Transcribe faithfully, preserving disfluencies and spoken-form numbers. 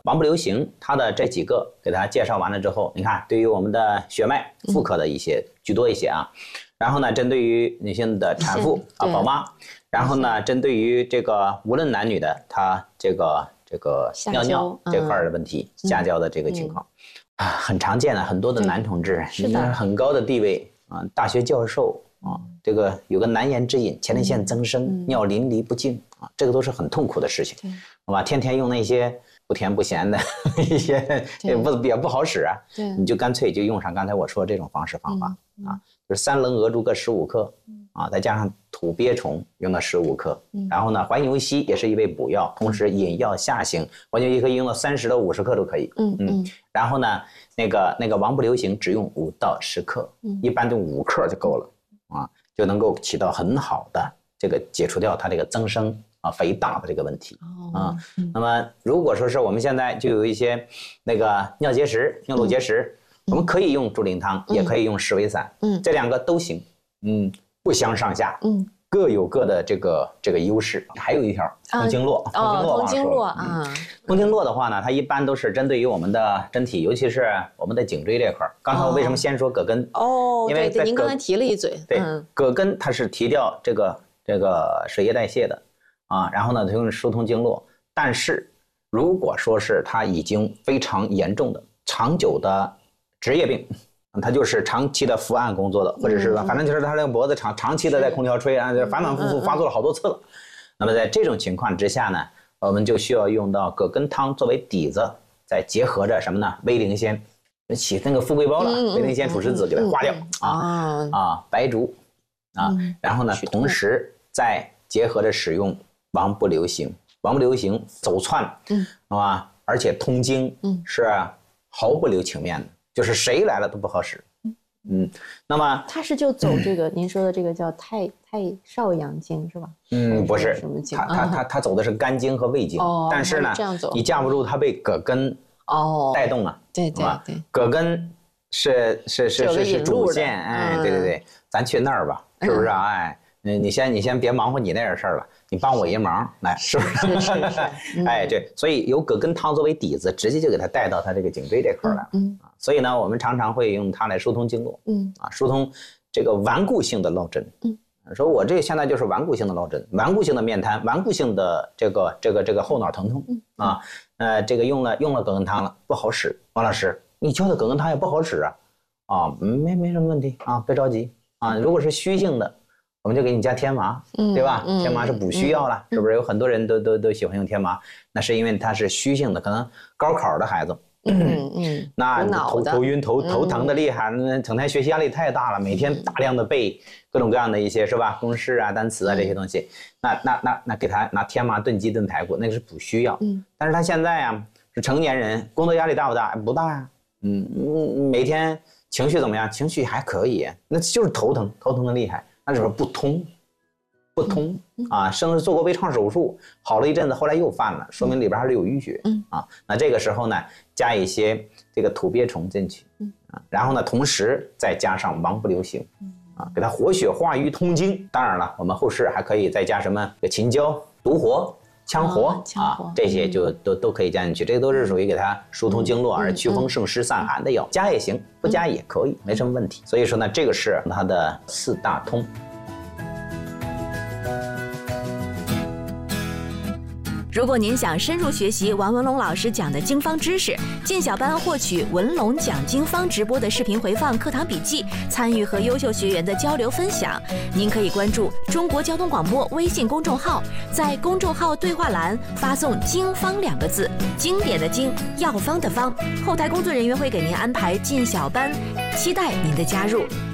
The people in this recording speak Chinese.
王不留行，它的这几个给大家介绍完了之后，你看，对于我们的血脉妇科的一些、嗯、居多一些啊。然后呢，针对于女性的产妇啊、宝妈，然后呢，针对于这个无论男女的，它这个这个尿尿这块的问题，下焦的这个情况。嗯啊，很常见的，很多的男同志，是的，很高的地位啊，大学教授啊，这个有个难言之隐，前列腺增生，嗯、尿淋漓不尽啊，这个都是很痛苦的事情，好吧？天天用那些不甜不咸的一些，也不也不好使啊，对，你就干脆就用上刚才我说的这种方式方法、嗯、啊，就是三棱鹅珠各十五克。啊，再加上土鳖虫用到十五克、嗯，然后呢，怀牛膝也是一味补药，同时引药下行，怀牛膝可以用到三十到五十克都可以。嗯嗯。然后呢，那个那个王不留行只用五到十克、嗯，一般就五克就够了啊，就能够起到很好的这个解除掉它这个增生啊肥大的这个问题、哦、啊、嗯。那么如果说是我们现在就有一些那个尿结石、尿路结石，嗯、我们可以用猪苓汤、嗯，也可以用石维散，嗯，这两个都行，嗯。不相上下，嗯，各有各的这个这个优势。还有一条通经络， 通经络，通经络啊， 通经络的话呢，它一般都是针对于我们的身体，尤其是我们的颈椎这块。刚才我为什么先说葛根？ 哦，因为您刚才提了一嘴， 对，葛根它是提掉这个这个水液代谢的啊，然后呢，它用疏通经络。但是如果说是它已经非常严重的长久的职业病。他就是长期的伏案工作的，或者是反正就是他这个脖子长长期的在空调吹啊，反反复复发作了好多次了。那么在这种情况之下呢，我们就需要用到葛根汤作为底子，再结合着什么呢？威灵仙，起那个富贵包了，威灵仙、楚石子给它化掉啊啊，白术啊，然后呢，同时再结合着使用王不留行，王不留行走窜，嗯，是吧？而且通经，嗯，是毫不留情面的。就是谁来了都不好使，嗯，那么他是就走这个、嗯、您说的这个叫太太少阳经是吧？ 嗯，不是，什么经？他他他他走的是肝经和胃经，哦、但是呢，你架不住他被葛根哦带动了， 对对对， 葛根是是是是是主线，哎，对对对，咱去那儿吧，是不是啊？哎。嗯，你先你先别忙活你那点事儿了，你帮我一忙，来，是不是？是是是嗯、哎，对，所以由葛根汤作为底子，直接就给它带到它这个颈椎这块来了。嗯，啊，所以呢，我们常常会用它来疏通经络。嗯，啊，疏通这个顽固性的落枕。嗯，说我这现在就是顽固性的落枕，顽固性的面瘫，顽固性的这个这个这个后脑疼痛。嗯啊，呃，这个用了用了葛根汤了，不好使。王老师，你教的葛根汤也不好使啊？啊，没没什么问题啊，别着急啊。如果是虚性的。我们就给你加天麻，嗯、对吧？嗯、天麻是补虚药了，嗯、是不是？有很多人都都都喜欢用天麻，那是因为它是虚性的，可能高考的孩子，嗯嗯，那头头晕头头疼的厉害，那整天学习压力太大了，每天大量的背各种各样的一些是吧？公式啊、单词啊这些东西，那那那那给他拿天麻炖鸡炖排骨，那个是补虚药。嗯，但是他现在啊是成年人，工作压力大不大？不大呀、啊。嗯嗯，每天情绪怎么样？情绪还可以，那就是头疼，头疼的厉害。那就是不通，不通啊！甚至做过微创手术，好了一阵子，后来又犯了，说明里边还是有淤血啊。那这个时候呢，加一些这个土鳖虫进去啊，然后呢，同时再加上王不留行啊，给它活血化瘀通经。当然了，我们后世还可以再加什么这个秦椒、独活、羌活啊，这些就都都可以加进去。这个都是属于给它疏通经络而祛风胜湿散寒的药，加也行，不加也可以，没什么问题。所以说呢，这个是它的四大通。 如果您想深入学习王文龙老师讲的经方知识，进小班获取文龙讲经方直播的视频回放、课堂笔记，参与和优秀学员的交流分享，您可以关注中国交通广播微信公众号，在公众号对话栏发送“经方”两个字，经典的经，药方的方，后台工作人员会给您安排进小班，期待您的加入。